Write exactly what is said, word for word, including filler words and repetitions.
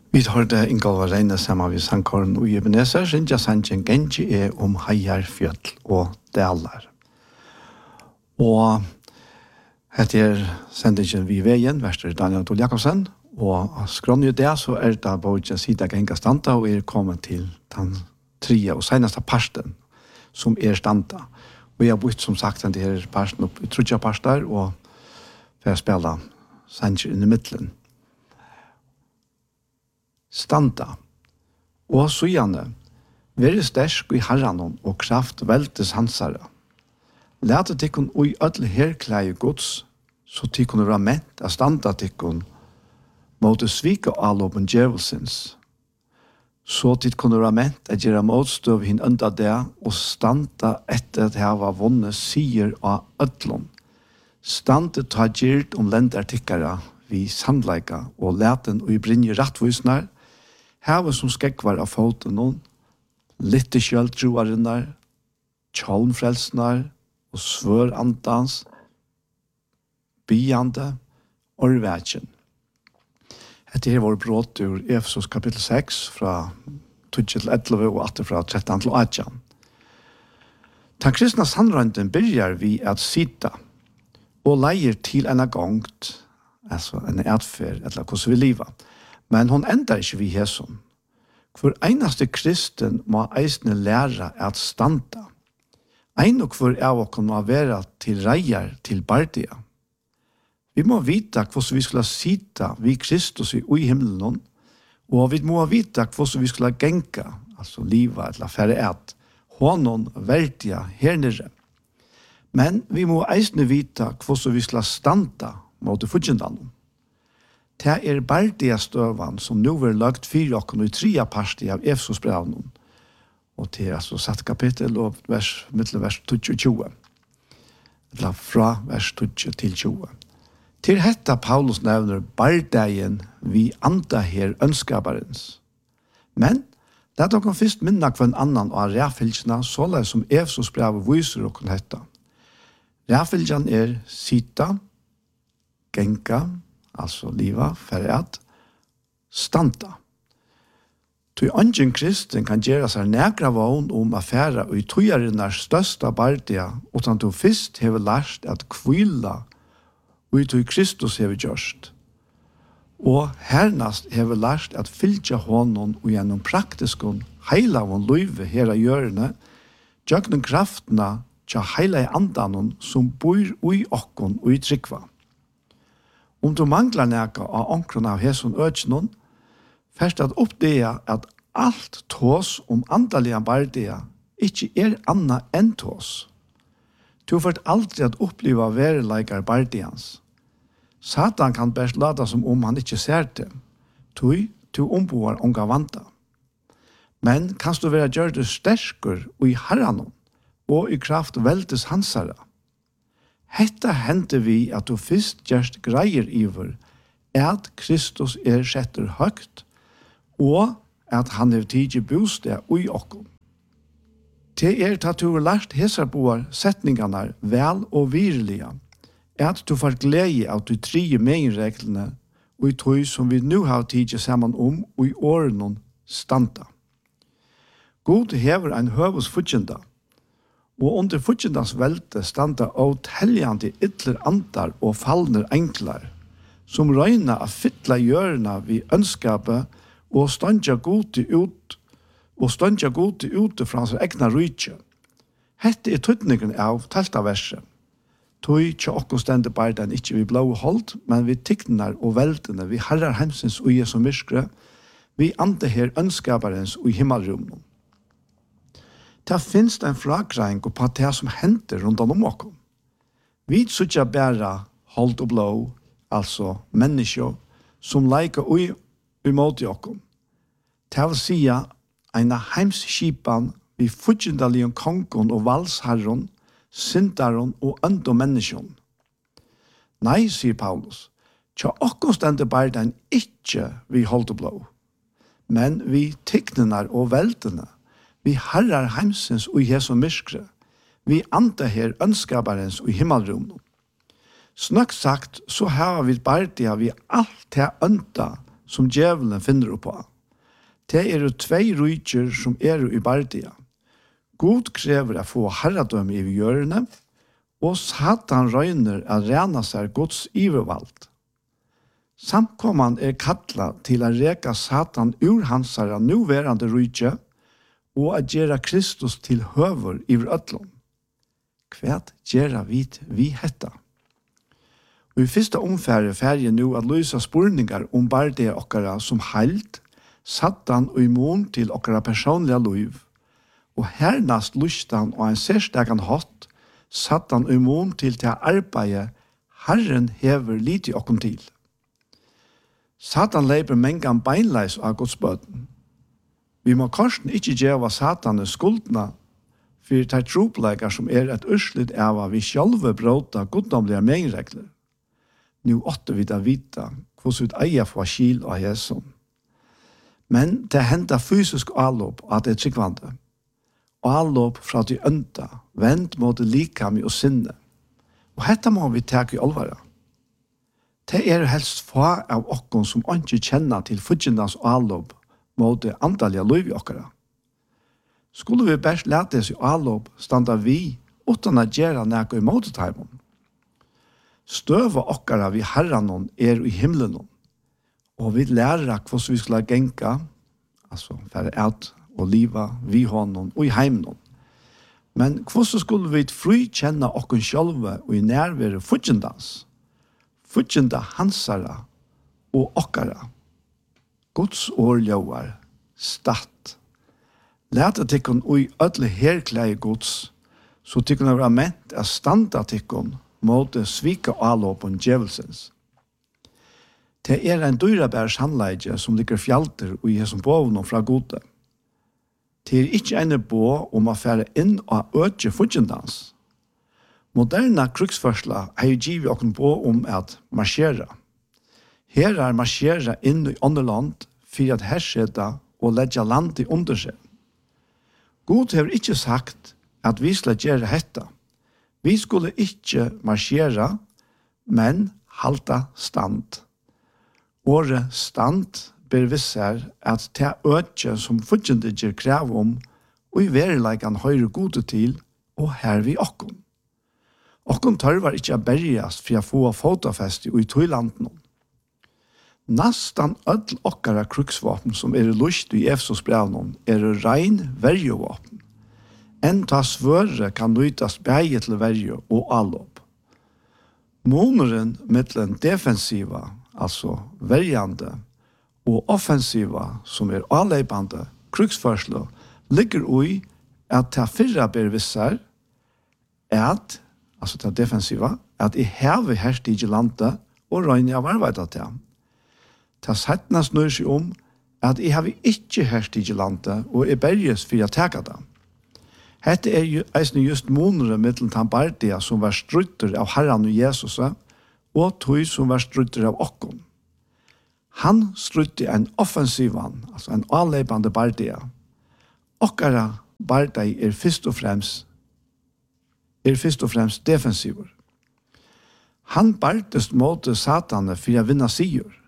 Vi hørte Ingolva Reine sammen med Sankåren og Ebenezer, Sindja Sanchen Genji er om heier, fjøtl og dalar. Og hette er sendingen vi veien, verster Daniel Tol Jakobsen, og skrånner det så er det både sida genga standa og er kommet til den tredje og seneste parsten som er standa. Og jeg har bort som sagt den her parsten opp i trudja parstar og for å spille sanger inn i middelen. Standa. Og så gjerne, være stersk i herranon og kraft veltes hansare. Lete tikkun ui ødel herkleie gods, så tikkun være ment a standa tikkun mot svika allopen djevelsins. Så tikkun være ment a gjøre motstøv hinn unda det og standa etter at hava vunne sier av ødlon. Stande ta gyrt om lendartikkara vi sandleika og leten og i brinje rattvisnar, hava som skekvar av foten noen, litte kjöldtroarinnar, tjolmfrelsnar og svør andans, byande og rvætjen. Etter her var brått ur Efesos kapittel seks fra tolv til elleve og atter fra tretton til atten. Den kristna sandrønden byrjar vi at sita og leier til en gongt, altså en atfer, eller hvordan vi liva. Men hon endar ikke vi hæsson. Hvor einaste kristen må eisne læra at standa. Ein og hvor av oss må være til reier til bardia. Vi må vita hvordan vi skulle sita vi Kristus i ui himmelen, og vi må vita hvordan vi skulle genka, altså liva eller færre et, honom verdia her nere. Men vi må eisne vita hvordan vi skulle standa mot fudgendanen. Det er bardia støvan som nå er lagt fire okken i tria parti av Efesos brevnen. Og det er altså satt kapittel og vers, mittel vers tolv og tjue. Eller fra vers tolv til tjue. Til hetta Paulus nevner bardagen vi anda her ønskabarens. Men det er dere først minna hver en annan av ræfylsina, såleis som Efesos brev viser okken hetta. Ræfylsjan er sita, genka, altså liva, ferret, standa. Tui ungen kristen kan gjøre seg nægra vogn om affæra og i tøyarinnar størsta bardia, utan du fyrst hever lært at kvila og i tøy Kristus hever gjørst. Og hernast hever lært at fylgja honom og gjennom praktiskon heila von løyve her av gjørende, gjøgnen kraftna tja heila i andanon som bor ui okkon og i trykva. Om du manglar neka av ankron av hæson øknon, først at oppdega at alt tås om andaliga bardia ikkje er anna enn tås. Du får aldri at oppliva vereleikar bardians. Satan kan best lada som om han ikkje ser det. Tui, tu omboar unga vanta. Men kanst du være gjør det sterkur og i herranon, og i kraft veldes hansara. Hetta hender vi at du fyrst gjerst greier iver at Kristus er setter høgt og at han er tidlig bostad ui okkom. Det er at du har lært hesarboar setningarna vel og virliga, at du får glede av de tre meginreglene og i tog som vi nu har tidlig saman om og i årenon standa. God hever ein høvus fudgjenda, og under fudgjendans velte standa av teljande ytler andar og fallner enklar, som røyna av fytla hjørna vi ønskapet og standa gode ut, og standa gode ute fra hans egna rydtje. Hette er tøytningen av telta verset. Tøy tja okko stende bardan ikkje vi blå holdt, men vi tikknar og veltene, vi herrar heimsins og Jesu myskre, vi ande her ønskaparens og i himmelrummen. Det finnes en fragreing på det som henter rundt om oss. Vi sutja bæra hold og blå, altså mennesker, som leika ui imot oss. Det vil sija en heimskipan vi fudgjendalion kongon og valsherron, syndaron og øndo menneskjon. Nei, sier Paulus, tja okkon stende bardan ikkje vi hold og blå, men vi tikknenar og veltene, vi herrar heimsens og Jesu myskre, vi anda her ønskabarens og himmelrummen. Snakk sagt, så har vi bardia vi alt det ønda som djevelen finner på. Det er jo tvei rujtjer som er i bardia. God krever å få herredømme i hjørne, og Satan røyner å rena seg Guds ivervalgt. Samkomman er kattla til å reka Satan ur hansara nuverande rujtje, og å gjøre Kristus til høver i ødlom. Kvært gjør vi vi hetta? Og i første omfære ferger nå at løse spurningar om bare det okkara som heilt, Satan og immun til okkara personlige liv, og hernast lustan og en særstegan hatt, Satan og immun til til arbeidet Herren hever lite okkon til. Satan leiper mengan beinleis av Guds bøten. Vi må korsen ikke gjøre Satan skuldna for de tropleikar som er et urslit av at vi sjálve bråta goddomlige menregler. Nu åtte vi da vita hvordan vi eier for skil av Jesus. Men det hender fysisk avlåp at det er tryggvande. Avlåp fra de ønta, vend mot likami og sinne. Og dette må vi ta i alvara. Det er helst få av okkon som ikke kjenner til fudgjendans avlåp mot det andalige liv i okkara. Skulle vi best lete oss i avlåp, standa vi utan å gjøre noe i motetaimen. Støva okkara vi herranon er i himmelen, og vi lærer hvordan vi skulle genka, altså færre out og liva vi honom og i heimen. Men hvordan skulle vi frikjenne okkon sjálve og i nærvære fudgjendans? Fudgjenda hansara og okkara. Guds årljøvar, statt. Læta tikkun ui ødle herklæge Guds, så tikkun er ment a standa tikkun mot svika alåpen djevelsens. Det er en dyrabærs handleidje som ligger fjalter og i hesson bovnum fra gode. Det er ikke en bå om å fære inn og øke fudgjendans. Moderna kruksførsla har givet okken bå om at marschera. Her er marschera inn i underland for at herseta og leggja land i under seg. God har ikke sagt at vi skal gjøre dette. Vi skulle ikke marschera, men halta stand. Året stand ber visser at det øke som fudgjende gjør krav om, og i verilegan høyre gode til, og her vi okkon. Okkon tørvar ikke å berjas for å få fotofeste i tøylanden. Nastan öll okkara kruksvåpen som er lust i Efsos brevnon er rein verjevåpen. En ta svøre kan nøytas bæge til verje og allop. Måneren mittlen defensiva, altså verjande, og offensiva, som er avleipande, kruksførslo, ligger ui at ta fyrra ber vissar, at, altså ta defensiva, at i heve herst i landet og røyne av arbeida til. Ta settna snur seg om at jeg har ikke herst i landet og er berges for å teka det. Hette er jo eisne just monere mittlen Tambardia som var strutter av Herren og Jesus og tog som var strutter av okkon. Han strutte en offensivan, altså en avleipande bardia. Okkara bardai er først og fremst er først og fremst defensiver. Han bardest mot satane for å vinna sigur.